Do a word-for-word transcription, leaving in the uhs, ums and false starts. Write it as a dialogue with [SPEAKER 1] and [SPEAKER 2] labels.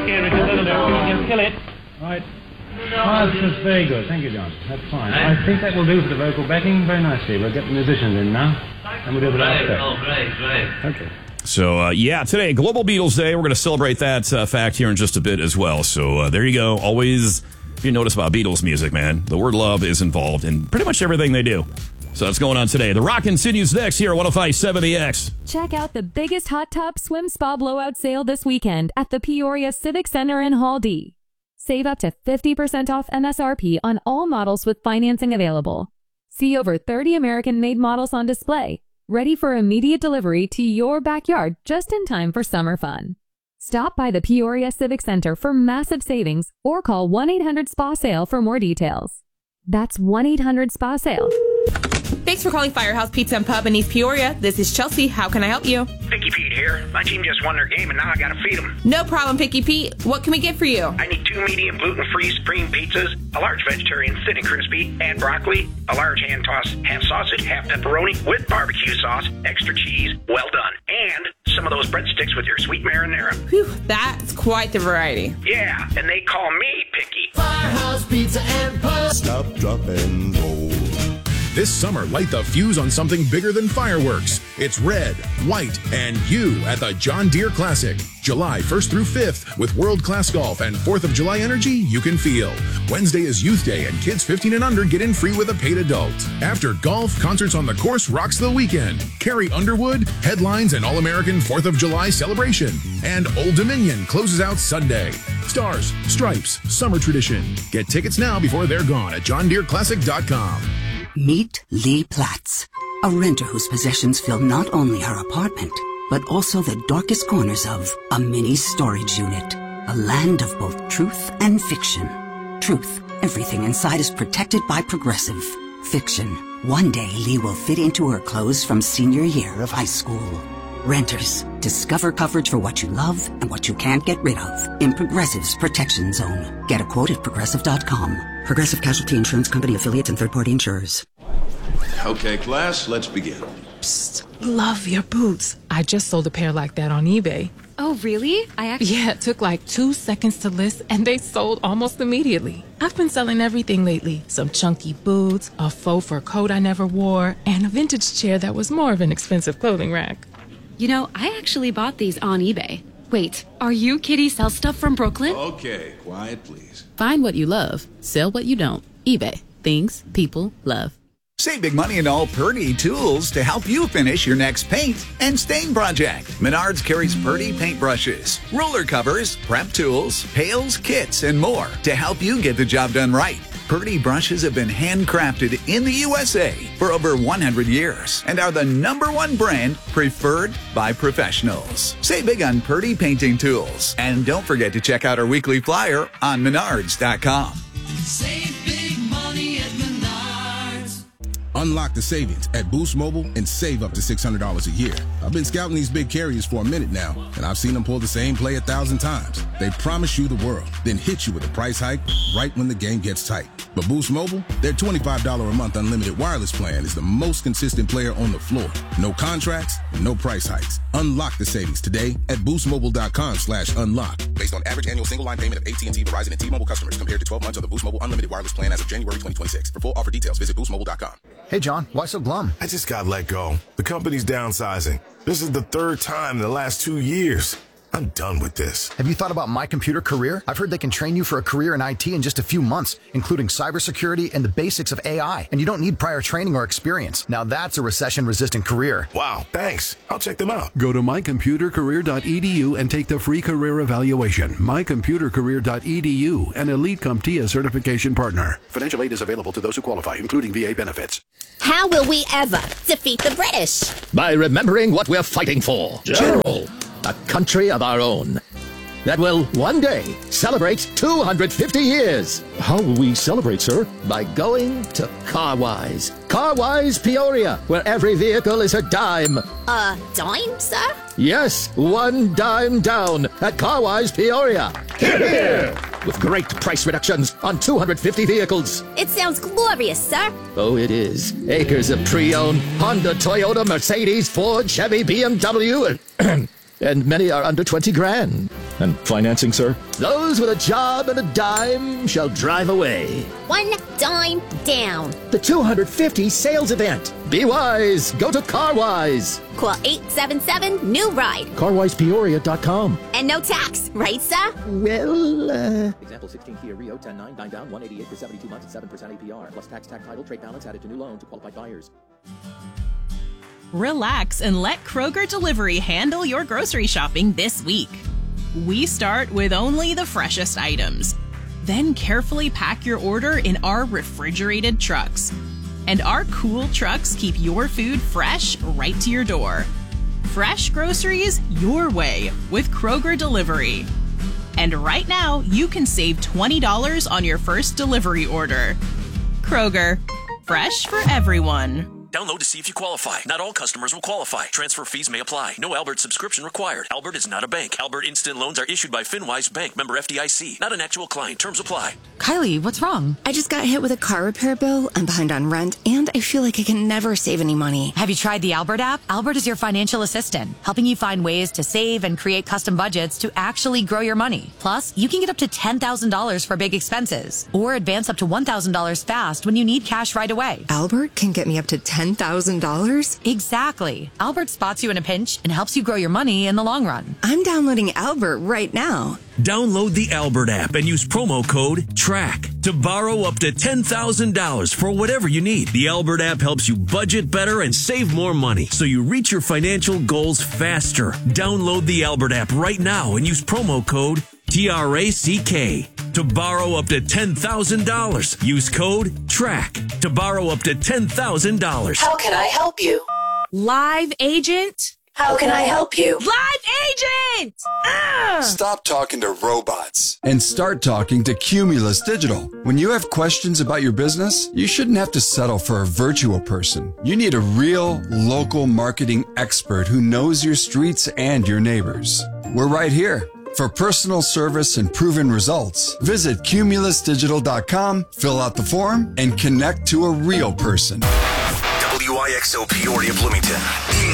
[SPEAKER 1] Okay, Richard, that'll do. You can kill it.
[SPEAKER 2] Right. Oh, that's very good. Thank you, John. That's fine. I think that will do for the vocal backing very nicely. We'll get the musicians in now, and we'll do the last bit.
[SPEAKER 3] Oh, great, great.
[SPEAKER 2] Okay.
[SPEAKER 4] So, uh, yeah, today, Global Beatles Day. We're going to celebrate that uh, fact here in just a bit as well. So, uh, there you go. Always, if you notice about Beatles music, man, the word love is involved in pretty much everything they do. So that's going on today. The rock continues next here at one oh five point seven The X.
[SPEAKER 5] Check out the biggest hot tub swim spa blowout sale this weekend at the Peoria Civic Center in Hall D. Save up to fifty percent off M S R P on all models with financing available. See over thirty American-made models on display, ready for immediate delivery to your backyard just in time for summer fun. Stop by the Peoria Civic Center for massive savings or call one eight hundred S P A SALE for more details. That's one eight hundred S P A SALE.
[SPEAKER 6] Thanks for calling Firehouse Pizza and Pub in East Peoria. This is Chelsea. How can I help you?
[SPEAKER 7] Picky Pete here. My team just won their game and now I gotta feed them.
[SPEAKER 6] No problem, Picky Pete. What can we get for you?
[SPEAKER 7] I need two medium gluten-free supreme pizzas, a large vegetarian thin and crispy, add broccoli, a large hand-tossed half sausage, half pepperoni with barbecue sauce, extra cheese, well done, and some of those breadsticks with your sweet marinara.
[SPEAKER 6] Whew, that's quite the variety.
[SPEAKER 7] Yeah, and they call me Picky.
[SPEAKER 8] Firehouse Pizza and Pub.
[SPEAKER 9] Stop, drop, and roll. This summer, light the fuse on something bigger than fireworks. It's red, white, and you at the John Deere Classic. July first through fifth with world-class golf and fourth of July energy you can feel. Wednesday is Youth Day and kids fifteen and under get in free with a paid adult. After golf, concerts on the course rocks the weekend. Carrie Underwood, headlines and All-American fourth of July celebration. And Old Dominion closes out Sunday. Stars, stripes, summer tradition. Get tickets now before they're gone at john deere classic dot com.
[SPEAKER 10] Meet Lee Platts, a renter whose possessions fill not only her apartment, but also the darkest corners of a mini storage unit. A land of both truth and fiction. Truth, everything inside is protected by Progressive. Fiction, one day Lee will fit into her clothes from senior year of high school. Renters, discover coverage for what you love and what you can't get rid of in Progressive's Protection Zone. Get a quote at progressive dot com. Progressive Casualty Insurance Company affiliates and third-party insurers.
[SPEAKER 9] Okay, class, let's begin.
[SPEAKER 11] Psst, love your boots. I just sold a pair like that on eBay.
[SPEAKER 12] Oh, really? I actually...
[SPEAKER 11] Yeah, it took like two seconds to list, and they sold almost immediately. I've been selling everything lately. Some chunky boots, a faux fur coat I never wore, and a vintage chair that was more of an expensive clothing rack.
[SPEAKER 12] You know, I actually bought these on eBay. Wait, are you Kitty Sell Stuff from Brooklyn?
[SPEAKER 9] Okay, quiet, please.
[SPEAKER 13] Find what you love. Sell what you don't. eBay. Things people love.
[SPEAKER 14] Save big money in all Purdy tools to help you finish your next paint and stain project. Menards carries Purdy paintbrushes, ruler covers, prep tools, pails, kits, and more to help you get the job done right. Purdy brushes have been handcrafted in the U S A for over one hundred years and are the number one brand preferred by professionals. Save big on Purdy painting tools. And don't forget to check out our weekly flyer on menards dot com.
[SPEAKER 8] Save big money at Menards.
[SPEAKER 15] Unlock the savings at Boost Mobile and save up to six hundred dollars a year. I've been scouting these big carriers for a minute now, and I've seen them pull the same play a thousand times. They promise you the world, then hit you with a price hike right when the game gets tight. But Boost Mobile, their twenty-five dollars a month unlimited wireless plan is the most consistent player on the floor. No contracts, no price hikes. Unlock the savings today at boost mobile dot com slash unlock. Based on average annual single line payment of A T and T, Verizon, and T-Mobile customers compared to twelve months of the Boost Mobile unlimited wireless plan as of January twenty twenty-six. For full offer details, visit boost mobile dot com.
[SPEAKER 16] Hey, John, why so glum?
[SPEAKER 9] I just got let go. The company's downsizing. This is the third time in the last two years. I'm done with this.
[SPEAKER 16] Have you thought about My Computer Career? I've heard they can train you for a career in I T in just a few months, including cybersecurity and the basics of A I. And you don't need prior training or experience. Now that's a recession-resistant career.
[SPEAKER 9] Wow, thanks. I'll check them out.
[SPEAKER 17] Go to my computer career dot e d u and take the free career evaluation. my computer career dot e d u, an Elite CompTIA certification partner. Financial aid is available to those who qualify, including V A benefits.
[SPEAKER 18] How will we ever defeat the British?
[SPEAKER 19] By remembering what we're fighting for. General. A country of our own that will one day celebrate two hundred fifty years. How will we celebrate, sir? By going to Carwise. Carwise Peoria, where every vehicle is a dime.
[SPEAKER 18] A dime, sir?
[SPEAKER 19] Yes, one dime down at Carwise Peoria.
[SPEAKER 8] Hear, hear.
[SPEAKER 19] With great price reductions on two hundred fifty vehicles.
[SPEAKER 18] It sounds glorious, sir.
[SPEAKER 19] Oh, it is. Acres of pre-owned Honda, Toyota, Mercedes, Ford, Chevy, B M W, and... and many are under twenty grand. And financing, sir? Those with a job and a dime shall drive away.
[SPEAKER 18] One dime down.
[SPEAKER 19] The two hundred fifty sales event. Be wise. Go to CarWise.
[SPEAKER 18] Call eight seven seven, new ride.
[SPEAKER 19] car wise peoria dot com.
[SPEAKER 18] And no tax, right, sir?
[SPEAKER 19] Well, uh...
[SPEAKER 3] Example sixteen Kia Rio, ten nine, nine down, one eighty-eight for seventy-two months at seven percent A P R. Plus tax, tax title, trade balance added to new loan to qualified buyers.
[SPEAKER 20] Relax and let Kroger Delivery handle your grocery shopping this week. We start with only the freshest items. Then carefully pack your order in our refrigerated trucks. And our cool trucks keep your food fresh right to your door. Fresh groceries your way with Kroger Delivery. And right now, you can save twenty dollars on your first delivery order. Kroger, fresh for everyone.
[SPEAKER 21] Download to see if you qualify. Not all customers will qualify. Transfer fees may apply. No Albert subscription required. Albert is not a bank. Albert Instant Loans are issued by FinWise Bank, member F D I C. Not an actual client. Terms apply.
[SPEAKER 22] Kylie, what's wrong? I just got hit with a car repair bill. I'm behind on rent, and I feel like I can never save any money.
[SPEAKER 23] Have you tried the Albert app? Albert is your financial assistant, helping you find ways to save and create custom budgets to actually grow your money. Plus, you can get up to ten thousand dollars for big expenses, or advance up to one thousand dollars fast when you need cash right away.
[SPEAKER 22] Albert can get me up to ten thousand dollars?
[SPEAKER 23] Exactly. Albert spots you in a pinch and helps you grow your money in the long run.
[SPEAKER 22] I'm downloading Albert right now.
[SPEAKER 21] Download the Albert app and use promo code TRACK to borrow up to ten thousand dollars for whatever you need. The Albert app helps you budget better and save more money so you reach your financial goals faster. Download the Albert app right now and use promo code T R A C K to borrow up to ten thousand dollars. Use code TRACK to borrow up to ten thousand dollars.
[SPEAKER 24] How can I help you?
[SPEAKER 25] Live agent?
[SPEAKER 24] How can I help you?
[SPEAKER 25] Live agent! Ah!
[SPEAKER 26] Stop talking to robots and start talking to Cumulus Digital. When you have questions about your business, you shouldn't have to settle for a virtual person. You need a real local marketing expert who knows your streets and your neighbors. We're right here. For personal service and proven results, visit cumulus digital dot com, fill out the form, and connect to a real person.
[SPEAKER 27] W I X O Peoria Bloomington.